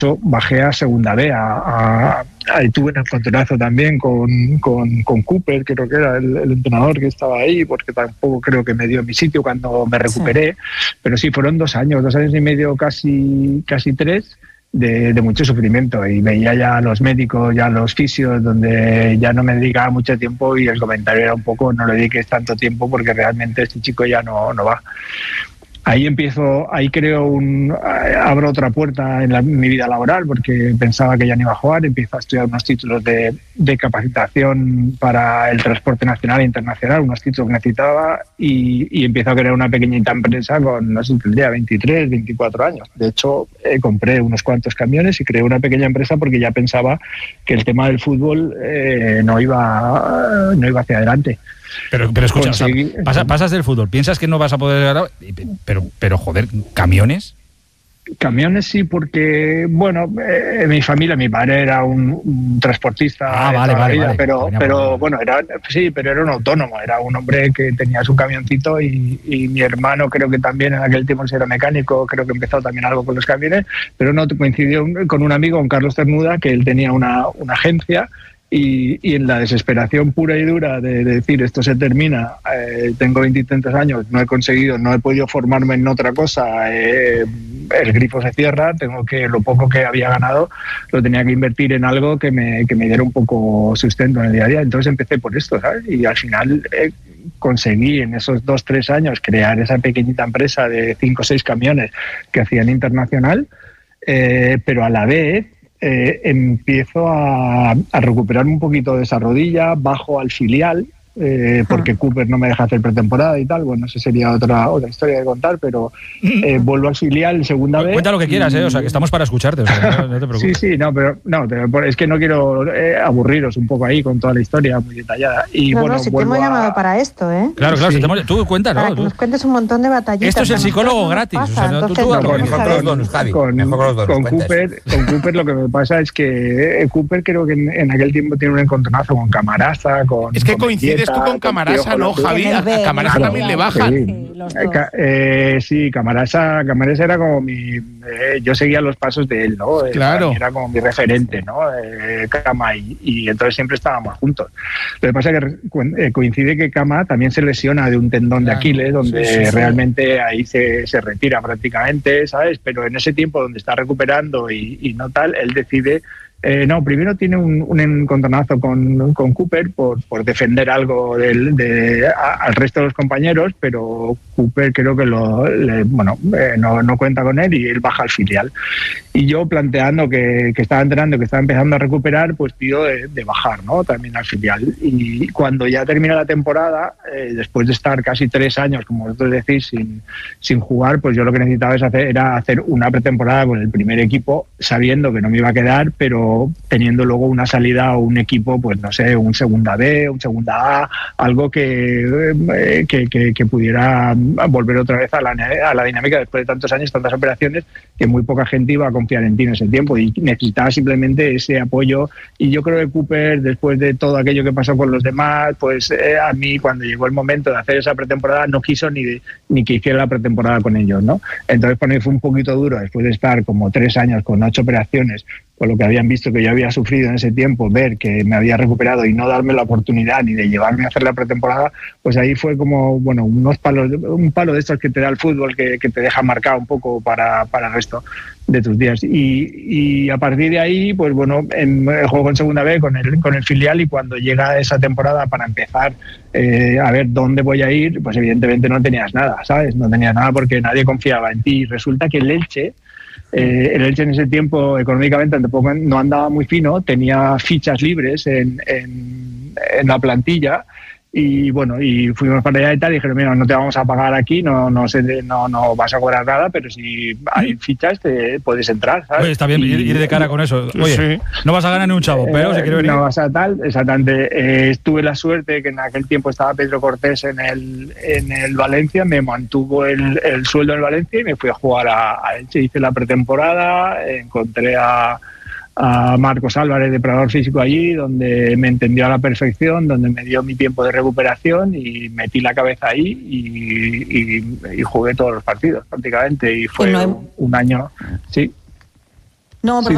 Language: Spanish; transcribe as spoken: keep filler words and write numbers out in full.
bajé a segunda B, a, a, a, tuve un encontronazo también con, con, con Cooper, creo que era el, el entrenador que estaba ahí, porque tampoco creo que me dio mi sitio cuando me recuperé, sí. Pero sí, fueron dos años, dos años y medio, casi, casi tres, de, de mucho sufrimiento, y veía ya a los médicos, ya a los fisios, donde ya no me dedicaba mucho tiempo, y el comentario era un poco, no le dediques tanto tiempo porque realmente este chico ya no, no va. Ahí empiezo, ahí creo un, abro otra puerta en, la, en mi vida laboral, porque pensaba que ya no iba a jugar. Empiezo a estudiar unos títulos de, de capacitación para el transporte nacional e internacional, unos títulos que necesitaba, y, y empiezo a crear una pequeñita empresa con, no sé, tendría veintitrés, veinticuatro años. De hecho, eh, compré unos cuantos camiones y creé una pequeña empresa porque ya pensaba que el tema del fútbol eh, no iba, no iba hacia adelante. Pero, pero escucha, Conseguí... o sea, pasas, pasas del fútbol, piensas que no vas a poder ganar, pero, pero joder, ¿camiones? Camiones sí, porque, bueno, eh, mi familia, mi padre era un, un transportista ah, vale, vale, vida, vale. pero, pero bueno, era, sí, pero era un autónomo, era un hombre que tenía su camioncito, y, y mi hermano creo que también en aquel tiempo era mecánico, creo que empezó también algo con los camiones, pero no coincidió con un amigo, con Carlos Cernuda, que él tenía una, una agencia. Y, y en la desesperación pura y dura de, de decir esto se termina, eh, tengo veintitantos años, no he conseguido, no he podido formarme en otra cosa, eh, el grifo se cierra, tengo que, lo poco que había ganado lo tenía que invertir en algo que me, que me diera un poco sustento en el día a día. Entonces empecé por esto, ¿sabes? Y al final eh, conseguí en esos dos, tres años crear esa pequeñita empresa de cinco o seis camiones que hacían internacional, eh, pero a la vez Eh, empiezo a, a recuperar un poquito de esa rodilla, bajo al filial, eh, porque ah. Cooper no me deja hacer pretemporada y tal. Bueno, eso sería otra otra historia de contar, pero eh, vuelvo al filial segunda vez. Cuenta lo que quieras, y... eh, o sea, que estamos para escucharte, o sea, no, no te preocupes. Sí, sí, no, pero no, es que no quiero eh, aburriros un poco ahí con toda la historia muy detallada. Y no, bueno, no, si te hemos a... llamado para esto, ¿eh? Claro, claro, sí. si te hemos... tú cuentas, para ¿no? que nos cuentes un montón de batallitas. Esto es el psicólogo gratis. Pasa, o sea, no, entonces, tú, tú, no, mejor con los donos, Javi. Con, mejor con los donos, con Cooper, con Cooper lo que me pasa es que eh, Cooper creo que en, en aquel tiempo tiene un encontronazo con Camarasa, con... Es que con coincides Mendieta, tú con Camarasa, ¿no, Javi? A Camarasa claro, también le bajan. Sí, los dos. Eh, sí, Camarasa, Camarasa era como mi... Eh, yo seguía los pasos de él, ¿no? Claro. Era como mi referente, ¿no? Eh, Cama, y, y entonces siempre estábamos juntos. Lo que pasa es que coincide que Cama también se lesiona de un tendón de Aquiles, donde sí, sí, sí. realmente ahí se, se retira prácticamente, ¿sabes? Pero en ese tiempo donde está recuperando y, y no tal, él decide... Eh, no, primero tiene un, un encontronazo con, con Cooper por, por defender algo del, de, a, al resto de los compañeros, pero Cooper creo que lo, le, bueno, eh, no, no cuenta con él y él baja al filial. Y yo planteando que, que estaba entrenando, que estaba empezando a recuperar, pues pido de, de bajar, ¿no? También al filial. Y cuando ya termina la temporada, eh, después de estar casi tres años, como vosotros decís, sin, sin jugar, pues yo lo que necesitaba es hacer, era hacer una pretemporada con el primer equipo, sabiendo que no me iba a quedar, pero teniendo luego una salida o un equipo, pues no sé, un segunda B, un segunda A, algo que, eh, que, que, que pudiera volver otra vez a la, a la dinámica después de tantos años, tantas operaciones, que muy poca gente iba a confiar en ti en ese tiempo y necesitaba simplemente ese apoyo. Y yo creo que Cooper, después de todo aquello que pasó con los demás, pues eh, a mí cuando llegó el momento de hacer esa pretemporada no quiso ni, de, ni que hiciera la pretemporada con ellos, ¿no? Entonces para mí fue un poquito duro, después de estar como tres años con ocho operaciones, con lo que habían visto que yo había sufrido en ese tiempo, ver que me había recuperado y no darme la oportunidad ni de llevarme a hacer la pretemporada, pues ahí fue como, bueno, unos palos, un palo de estos que te da el fútbol que, que te deja marcado un poco para, para el resto de tus días. Y, y a partir de ahí, pues bueno, en, juego en segunda B con el, con el filial, y cuando llega esa temporada para empezar eh, a ver dónde voy a ir, pues evidentemente no tenías nada, ¿sabes? No tenías nada porque nadie confiaba en ti. Y resulta que el Elche, Eh, el Elche en ese tiempo económicamente tampoco no andaba muy fino, tenía fichas libres en, en, en la plantilla y bueno, y fuimos para allá y tal y dijeron, mira, no te vamos a pagar aquí, no no sé, no, no vas a cobrar nada, pero si hay fichas te puedes entrar, ¿sabes? Oye, está bien y, ir de cara con eso. Oye, sí. No vas a ganar ni un chavo, pero si quiero venir. No vas a tal, exactamente. Eh, tuve la suerte que en aquel tiempo estaba Pedro Cortés en el, en el Valencia, me mantuvo el, el sueldo en el Valencia y me fui a jugar a, a Elche. Hice la pretemporada, encontré a a Marcos Álvarez, de preparador físico allí, donde me entendió a la perfección, donde me dio mi tiempo de recuperación y metí la cabeza ahí y, y, y jugué todos los partidos prácticamente y fue no hay... un año, sí. No, perdón.